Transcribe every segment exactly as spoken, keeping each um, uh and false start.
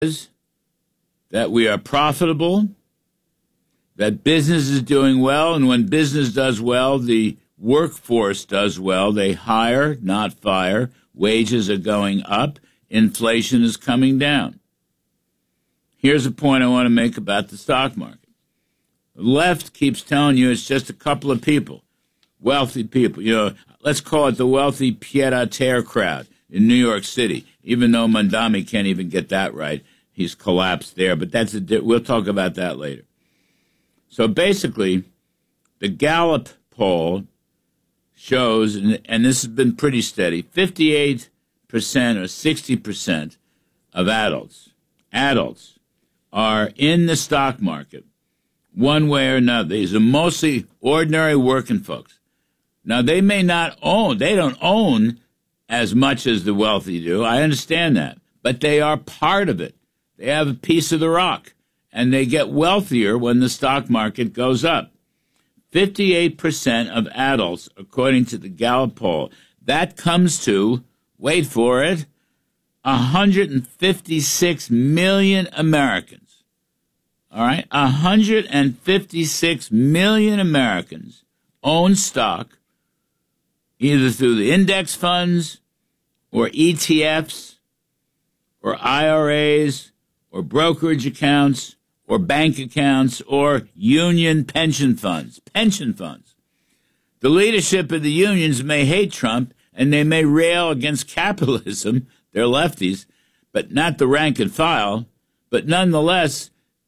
is that we are profitable, that business is doing well, and when business does well, the workforce does well. They hire, not fire. Wages are going up. Inflation is coming down. Here's a point I want to make about the stock market. The left keeps telling you it's just a couple of people, wealthy people. You know, let's call it the wealthy pied-à-terre crowd in New York City, even though Mondami can't even get that right. He's collapsed there, but that's a, we'll talk about that later. So basically, the Gallup poll shows, and, and this has been pretty steady, fifty-eight percent or sixty percent of adults, adults are in the stock market one way or another. These are mostly ordinary working folks. Now, they may not own, they don't own as much as the wealthy do. I understand that. But they are part of it. They have a piece of the rock, and they get wealthier when the stock market goes up. fifty-eight percent of adults, according to the Gallup poll. That comes to, wait for it, one hundred fifty-six million Americans. All right? one hundred fifty-six million Americans own stock, either through the index funds or E T Fs or I R As or brokerage accounts or bank accounts or union pension funds, pension funds. The leadership of the unions may hate Trump and they may rail against capitalism, they're lefties, but not the rank and file. But nonetheless,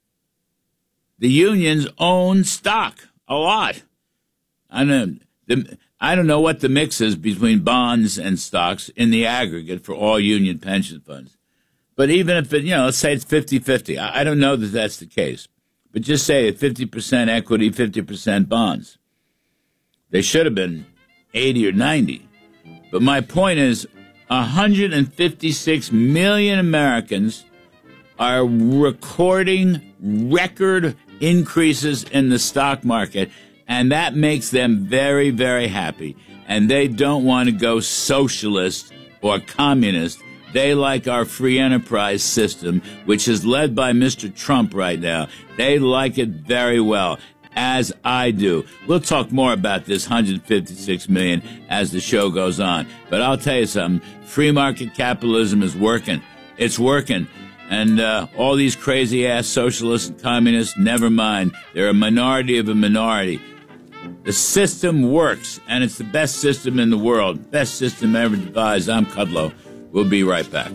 the unions own stock, a lot. I don't, the, I don't know what the mix is between bonds and stocks in the aggregate for all union pension funds. But even if it, you know, let's say it's fifty-fifty. I, I don't know that that's the case. But just say it, fifty percent equity, fifty percent bonds. They should have been eighty or ninety. But my point is, one hundred fifty-six million Americans are recording record increases in the stock market, and that makes them very, very happy. And they don't want to go socialist or communist. They like our free enterprise system, which is led by Mister Trump right now. They like it very well, as I do. We'll talk more about this one hundred fifty-six million as the show goes on. But I'll tell you something. Free market capitalism is working. It's working. And uh, all these crazy-ass socialists and communists, never mind. They're a minority of a minority. The system works, and it's the best system in the world. Best system ever devised. I'm Kudlow. We'll be right back.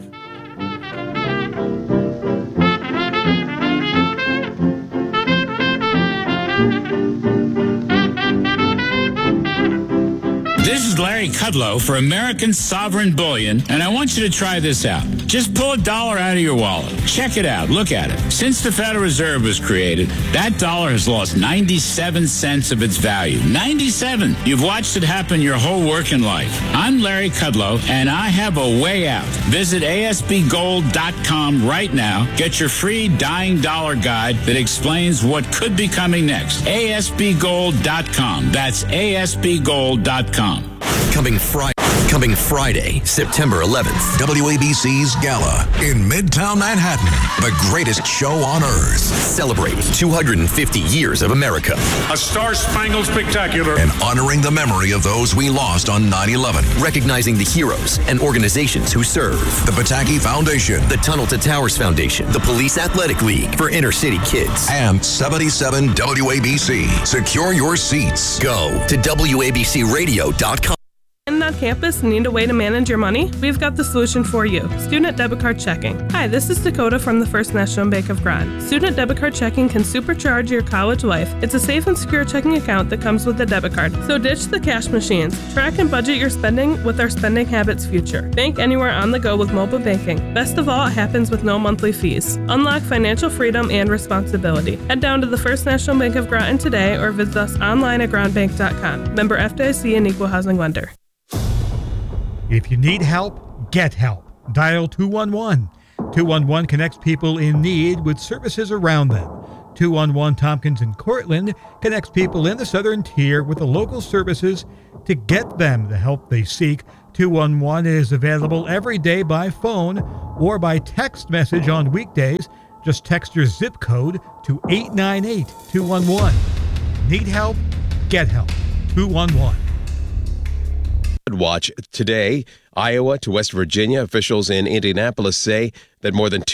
This is Larry Kudlow for American Sovereign Bullion, and I want you to try this out. Just pull a dollar out of your wallet. Check it out. Look at it. Since the Federal Reserve was created, that dollar has lost ninety-seven cents of its value. ninety-seven. You've watched it happen your whole working life. I'm Larry Kudlow, and I have a way out. Visit A S B gold dot com right now. Get your free Dying Dollar Guide that explains what could be coming next. A S B gold dot com. That's A S B gold dot com. Coming Friday. Coming Friday, September eleventh, W A B C's Gala in Midtown Manhattan. The greatest show on earth. Celebrate two hundred fifty years of America. A star-spangled spectacular. And honoring the memory of those we lost on nine eleven. Recognizing the heroes and organizations who serve. The Pataki Foundation. The Tunnel to Towers Foundation. The Police Athletic League for inner city kids. And seventy-seven W A B C. Secure your seats. Go to W A B C radio dot com. On campus need a way to manage your money? We've got the solution for you. Student debit card checking. Hi, this is Dakota from the First National Bank of Grand. Student debit card checking can supercharge your college life. It's a safe and secure checking account that comes with a debit card. So ditch the cash machines. Track and budget your spending with our Spending Habits future. Bank anywhere on the go with mobile banking. Best of all, it happens with no monthly fees. Unlock financial freedom and responsibility. Head down to the First National Bank of Groton today or visit us online at ground bank dot com. Member F D I C and Equal Housing Lender. If you need help, get help. Dial two one one. two one one connects people in need with services around them. two one one Tompkins and Cortland connects people in the Southern Tier with the local services to get them the help they seek two one one is available every day by phone or by text message on weekdays. Just text your zip code to eight nine eight two one one. Need help? Get help. two one one. Watch today, Iowa to West Virginia. Officials in Indianapolis say that more than two